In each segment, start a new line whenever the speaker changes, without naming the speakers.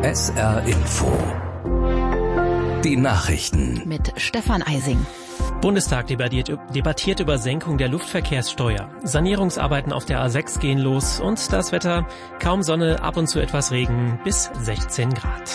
SR Info. Die Nachrichten.
Mit Stefan Eising.
Bundestag debattiert über Senkung der Luftverkehrssteuer. Sanierungsarbeiten auf der A6 gehen los und das Wetter, kaum Sonne, ab und zu etwas Regen, bis 16 Grad.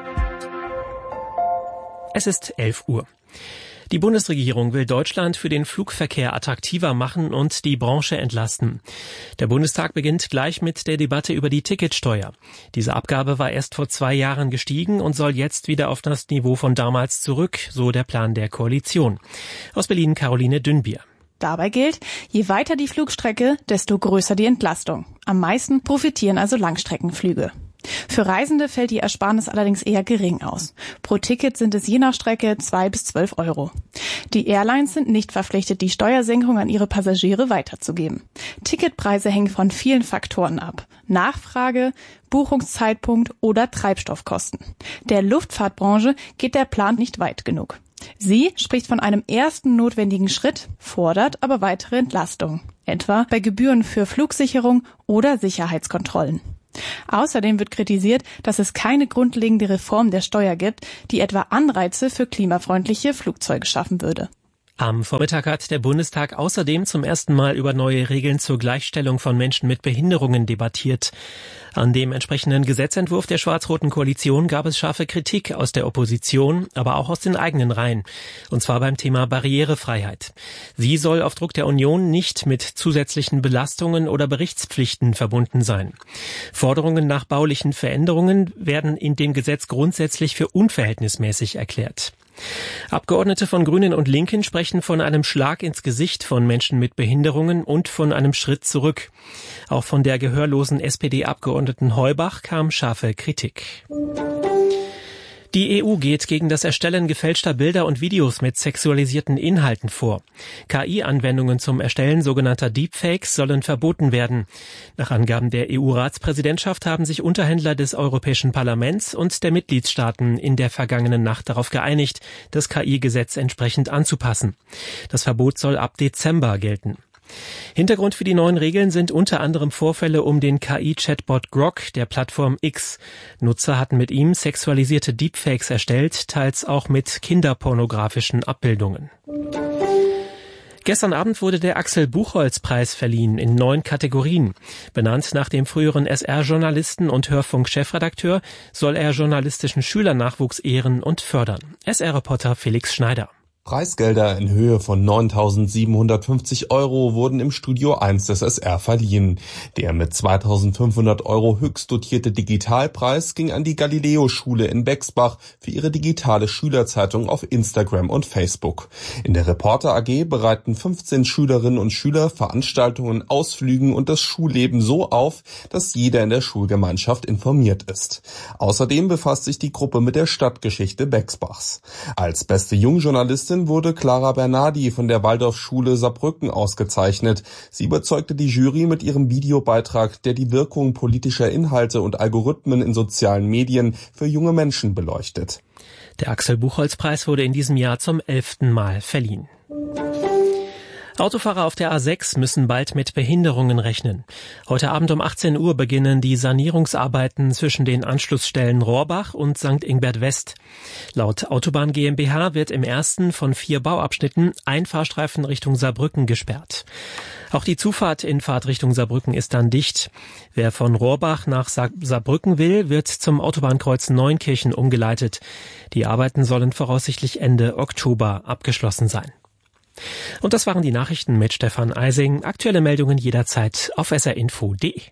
Es ist 11 Uhr. Die Bundesregierung will Deutschland für den Flugverkehr attraktiver machen und die Branche entlasten. Der Bundestag beginnt gleich mit der Debatte über die Ticketsteuer. Diese Abgabe war erst vor 2 Jahren gestiegen und soll jetzt wieder auf das Niveau von damals zurück, so der Plan der Koalition. Aus Berlin Caroline Dünnbier.
Dabei gilt, je weiter die Flugstrecke, desto größer die Entlastung. Am meisten profitieren also Langstreckenflüge. Für Reisende fällt die Ersparnis allerdings eher gering aus. Pro Ticket sind es je nach Strecke 2 bis 12 Euro. Die Airlines sind nicht verpflichtet, die Steuersenkung an ihre Passagiere weiterzugeben. Ticketpreise hängen von vielen Faktoren ab. Nachfrage, Buchungszeitpunkt oder Treibstoffkosten. Der Luftfahrtbranche geht der Plan nicht weit genug. Sie spricht von einem ersten notwendigen Schritt, fordert aber weitere Entlastung, etwa bei Gebühren für Flugsicherung oder Sicherheitskontrollen. Außerdem wird kritisiert, dass es keine grundlegende Reform der Steuer gibt, die etwa Anreize für klimafreundliche Flugzeuge schaffen würde.
Am Vormittag hat der Bundestag außerdem zum ersten Mal über neue Regeln zur Gleichstellung von Menschen mit Behinderungen debattiert. An dem entsprechenden Gesetzentwurf der schwarz-roten Koalition gab es scharfe Kritik aus der Opposition, aber auch aus den eigenen Reihen. Und zwar beim Thema Barrierefreiheit. Sie soll auf Druck der Union nicht mit zusätzlichen Belastungen oder Berichtspflichten verbunden sein. Forderungen nach baulichen Veränderungen werden in dem Gesetz grundsätzlich für unverhältnismäßig erklärt. Abgeordnete von Grünen und Linken sprechen von einem Schlag ins Gesicht von Menschen mit Behinderungen und von einem Schritt zurück. Auch von der gehörlosen SPD-Abgeordneten Heubach kam scharfe Kritik. Die EU geht gegen das Erstellen gefälschter Bilder und Videos mit sexualisierten Inhalten vor. KI-Anwendungen zum Erstellen sogenannter Deepfakes sollen verboten werden. Nach Angaben der EU-Ratspräsidentschaft haben sich Unterhändler des Europäischen Parlaments und der Mitgliedstaaten in der vergangenen Nacht darauf geeinigt, das KI-Gesetz entsprechend anzupassen. Das Verbot soll ab Dezember gelten. Hintergrund für die neuen Regeln sind unter anderem Vorfälle um den KI-Chatbot Grok der Plattform X. Nutzer hatten mit ihm sexualisierte Deepfakes erstellt, teils auch mit kinderpornografischen Abbildungen. Gestern Abend wurde der Axel-Buchholz-Preis verliehen in 9 Kategorien. Benannt nach dem früheren SR-Journalisten und Hörfunk-Chefredakteur soll er journalistischen Schülernachwuchs ehren und fördern. SR-Reporter Felix Schneider.
Preisgelder in Höhe von 9.750 Euro wurden im Studio 1 des SR verliehen. Der mit 2.500 Euro höchst dotierte Digitalpreis ging an die Galileo-Schule in Bexbach für ihre digitale Schülerzeitung auf Instagram und Facebook. In der Reporter AG bereiten 15 Schülerinnen und Schüler Veranstaltungen, Ausflügen und das Schulleben so auf, dass jeder in der Schulgemeinschaft informiert ist. Außerdem befasst sich die Gruppe mit der Stadtgeschichte Bexbachs. Als beste Jungjournalistin wurde Clara Bernardi von der Waldorfschule Saarbrücken ausgezeichnet. Sie überzeugte die Jury mit ihrem Videobeitrag, der die Wirkung politischer Inhalte und Algorithmen in sozialen Medien für junge Menschen beleuchtet.
Der Axel-Buchholz-Preis wurde in diesem Jahr zum 11. Mal verliehen. Autofahrer auf der A6 müssen bald mit Behinderungen rechnen. Heute Abend um 18 Uhr beginnen die Sanierungsarbeiten zwischen den Anschlussstellen Rohrbach und St. Ingbert West. Laut Autobahn GmbH wird im ersten von 4 Bauabschnitten ein Fahrstreifen Richtung Saarbrücken gesperrt. Auch die Zufahrt in Fahrtrichtung Saarbrücken ist dann dicht. Wer von Rohrbach nach Saarbrücken will, wird zum Autobahnkreuz Neunkirchen umgeleitet. Die Arbeiten sollen voraussichtlich Ende Oktober abgeschlossen sein. Und das waren die Nachrichten mit Stefan Eising. Aktuelle Meldungen jederzeit auf srinfo.de.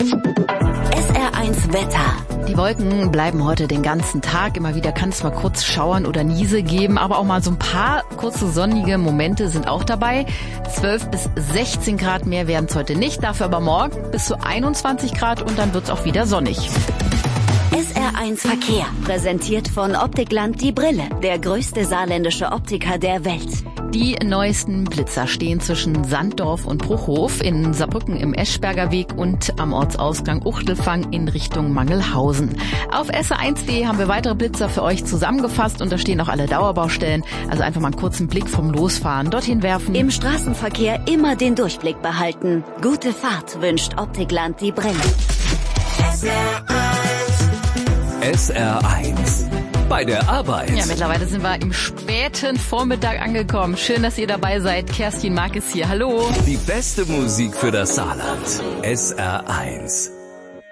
SR1 Wetter. Die Wolken bleiben heute den ganzen Tag. Immer wieder kann es mal kurz Schauern oder Niese geben, aber auch mal so ein paar kurze sonnige Momente sind auch dabei. 12 bis 16 Grad mehr werden es heute nicht, dafür aber morgen bis zu 21 Grad und dann wird es auch wieder sonnig.
SR1 Verkehr, präsentiert von Optikland die Brille, der größte saarländische Optiker der Welt.
Die neuesten Blitzer stehen zwischen Sanddorf und Bruchhof, in Saarbrücken im Eschberger Weg und am Ortsausgang Uchtelfang in Richtung Mangelhausen. Auf SR1.de haben wir weitere Blitzer für euch zusammengefasst und da stehen auch alle Dauerbaustellen. Also einfach mal einen kurzen Blick vom Losfahren dorthin werfen.
Im Straßenverkehr immer den Durchblick behalten. Gute Fahrt wünscht Optikland die Brille.
SR1. Bei der Arbeit.
Ja, mittlerweile sind wir im späten Vormittag angekommen. Schön, dass ihr dabei seid. Kerstin Mark ist hier. Hallo.
Die beste Musik für das Saarland. SR1.